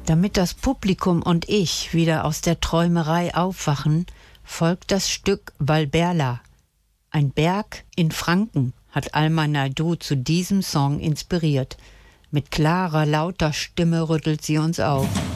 Damit das Publikum und ich wieder aus der Träumerei aufwachen, folgt das Stück Valberla. Ein Berg in Franken hat Alma Naidoo zu diesem Song inspiriert. Mit klarer, lauter Stimme rüttelt sie uns auf.